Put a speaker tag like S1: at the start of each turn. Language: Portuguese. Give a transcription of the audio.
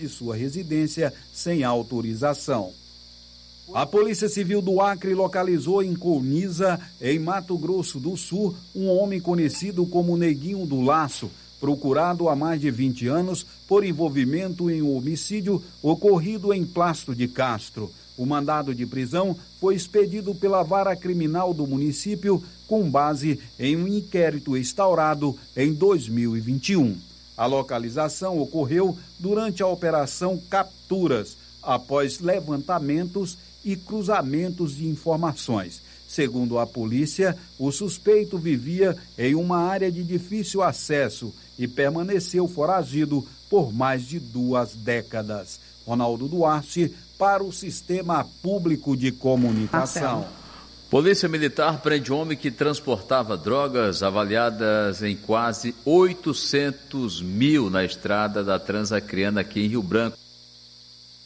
S1: de sua residência sem autorização. A Polícia Civil do Acre localizou em Colniza, em Mato Grosso do Sul, um homem conhecido como Neguinho do Laço, procurado há mais de 20 anos por envolvimento em um homicídio ocorrido em Plástico de Castro. O mandado de prisão foi expedido pela Vara Criminal do município com base em um inquérito instaurado em 2021. A localização ocorreu durante a Operação Capturas, após levantamentos e cruzamentos de informações. Segundo a polícia, o suspeito vivia em uma área de difícil acesso e permaneceu foragido por mais de 2 décadas. Ronaldo Duarte, para o Sistema Público de Comunicação.
S2: Polícia Militar prende homem que transportava drogas avaliadas em quase 800 mil na estrada da Transacriana aqui em Rio Branco.